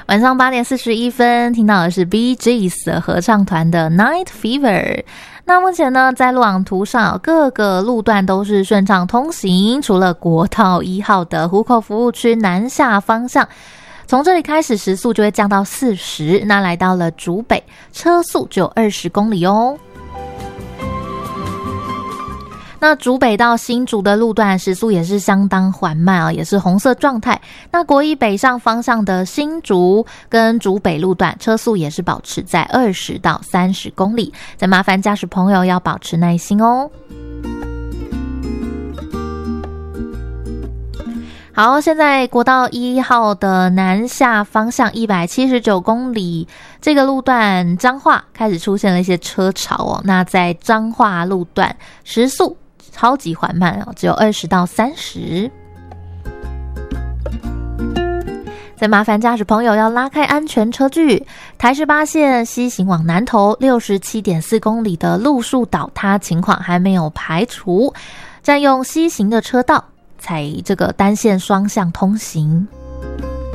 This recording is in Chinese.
晚上8点41分，听到的是 Bee Gees 合唱团的 Night Fever。那目前呢，在路网图上各个路段都是顺畅通行，除了国道1号的湖口服务区南下方向，从这里开始时速就会降到40，那来到了竹北，车速只有20公里哦。那竹北到新竹的路段时速也是相当缓慢啊，也是红色状态。那国一北上方向的新竹跟竹北路段车速也是保持在20到30公里，再麻烦驾驶朋友要保持耐心哦。好，现在国道1号的南下方向179公里这个路段，彰化开始出现了一些车潮哦。那在彰化路段时速超级缓慢哦，只有20到30。再麻烦驾驶朋友要拉开安全车距。台18线西行往南投 67.4 公里的路树倒塌情况还没有排除，占用西行的车道，采这个单线双向通行。